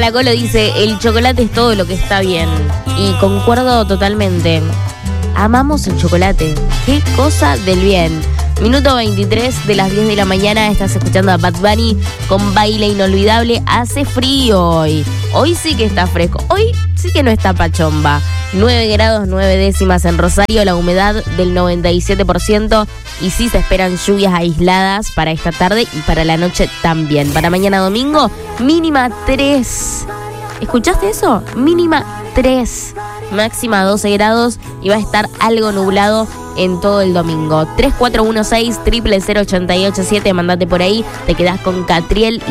La Colo dice, el chocolate es todo lo que está bien. Y concuerdo totalmente. Amamos el chocolate. Qué cosa del bien. Minuto 23 de las 10 de la mañana. Estás escuchando a Bad Bunny con Baile Inolvidable. Hace frío hoy. Hoy sí que está fresco. Hoy sí que no está pachomba. 9 grados 9 décimas en Rosario. La humedad del 97%. Y sí se esperan lluvias aisladas para esta tarde y para la noche también. Para mañana domingo, mínima 3. ¿Escuchaste eso? Mínima 3. Máxima 12 grados y va a estar algo nublado en todo el domingo. 3416-000887, mandate por ahí, te quedás con Catriel